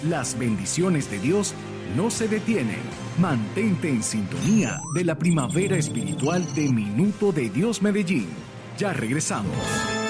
Las bendiciones de Dios no se detienen. Mantente en sintonía de la primavera espiritual de Minuto de Dios Medellín. Ya regresamos.